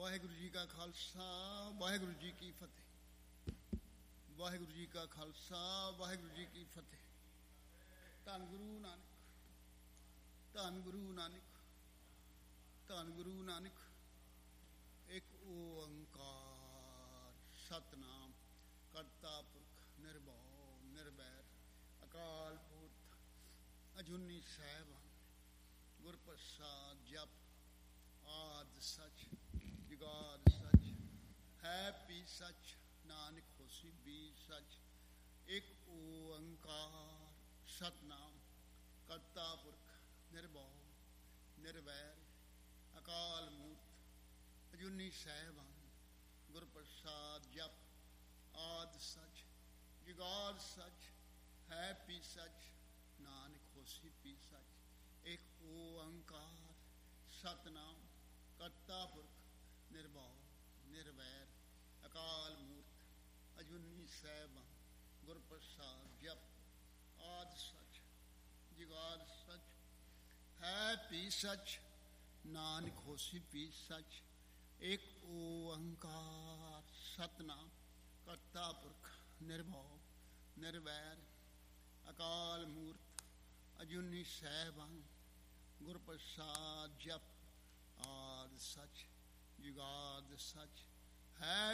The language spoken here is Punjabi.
ਵਾਹਿਗੁਰੂ ਜੀ ਕਾ ਖਾਲਸਾ, ਵਾਹਿਗੁਰੂ ਜੀ ਕੀ ਫਤਿਹ। ਵਾਹਿਗੁਰੂ ਜੀ ਕਾ ਖਾਲਸਾ, ਵਾਹਿਗੁਰੂ ਜੀ ਕੀ ਫਤਿਹ। ਧੰਨ ਗੁਰੂ ਨਾਨਕ, ਧੰਨ ਗੁਰੂ ਨਾਨਕ, ਧੰਨ ਗੁਰੂ ਨਾਨਕ। ਇੱਕ ਓੰਕਾਰ ਸਤਿਨਾਮ ਕਰਤਾ ਪੁਰਖ ਨਿਰਭਉ ਨਿਰਵੈਰ ਅਕਾਲ ਪੁਰਖ ਅਜੂਨੀ ਸਾਹਿਬਾਨ ਗੁਰ ਪ੍ਰਸਾਦ ਜਪ ਆਦਿ ਸੱਚ ਜੁਗਾਦ ਸੱਚ ਹੈ ਪੀ ਸੱਚ ਨਾਨਕ ਹੋਸੀ ਵੀ ਸੱਚ। ਇੱਕ ਓੰਕਾਰ ਸਤਿਨਾਮ ਕਰਤਾ ਪੁਰਖ ਨਿਰਭਉ ਨਿਰਵੈਰ ਅਕਾਲ ਮੂਰਤ ਅਜੂਨੀ ਸਾਹਿਬਾਨ ਗੁਰ ਪ੍ਰਸਾਦ ਜਪ ਆਦਿ ਸੱਚ ਜੁਗਾਦ ਸੱਚ ਹੈ ਪੀ ਸੱਚ ਨਾਨਕ ਹੋਸੀ ਪੀ ਸੱਚ। ਇੱਕ ਓੰਕਾਰ ਸਤਿਨਾਮ ਕਰਤਾ ਪੁਰਖ ਨਿਰਭਉ ਨਿਰਵੈਰ ਅਕਾਲ ਮੂਰਤ ਅਜੂਨੀ ਸਾਹਿਬਾਨ ਗੁਰ ਪ੍ਰਸਾਦ ਜਪ ਆਦਿ ਸੱਚ ਜੁਗਾਦ ਸੱਚ ਹੈ ਪੀ ਸੱਚ ਨਾਨਕ ਹੋਸੀ ਪੀ ਸੱਚ। ਇੱਕ ਓੰਕਾਰ ਸਤਿਨਾਮ ਕਰਤਾ ਪੁਰਖ ਨਿਰਭਉ ਨਿਰਵੈਰ ਅਕਾਲ ਮੂਰਤ ਅਜੂਨੀ ਸਾਹਿਬਾਨ ਗੁਰ ਪ੍ਰਸਾਦ ਜਪ ਆਦਿ ਸੱਚ ਜੁਗਾਦ ਸੱਚ ਹੈ